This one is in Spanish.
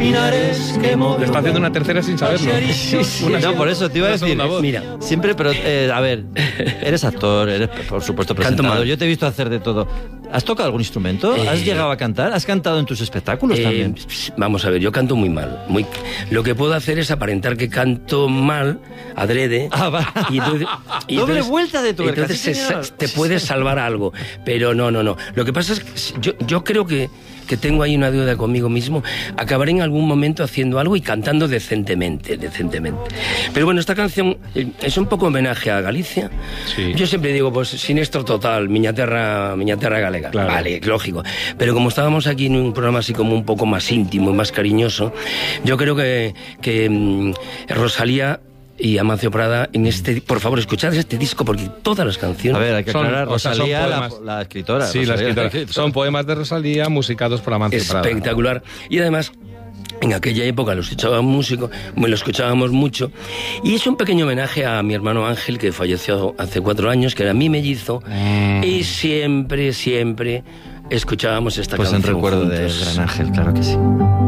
pinares que movió. Está haciendo una tercera sin saberlo. No, por eso te iba a decir, mira, siempre, pero a ver, eres actor, eres por supuesto presentador, yo te he visto hacer de todo. ¿Has tocado algún instrumento? ¿Has llegado a cantar? ¿Has cantado en tus espectáculos también? Vamos a ver, yo canto muy mal. Lo que puedo hacer es aparentar que canto mal, adrede. Doble vuelta de tu entonces te puedes salvar algo. Pero no. Lo que pasa es que yo creo que tengo ahí una deuda conmigo mismo. Acabaré en algún momento haciendo algo y cantando decentemente. Pero bueno, esta canción es un poco homenaje a Galicia. Sí. Yo siempre digo, pues, sinestro total, miña terra galega. Claro. Vale, lógico. Pero como estábamos aquí en un programa así como un poco más íntimo y más cariñoso, yo creo que Rosalía y Amancio Prada por favor, escuchad este disco porque todas las canciones... A ver, hay que aclarar, Rosalía, la escritora. Sí, Rosalía, la escritora. Son poemas de Rosalía musicados por Amancio Prada. Espectacular. Y además, en aquella época lo escuchábamos mucho. Y es un pequeño homenaje a mi hermano Ángel, que falleció hace 4 años, que era mi mellizo. Y siempre escuchábamos esta canción. Pues en recuerdo del gran Ángel, claro que sí.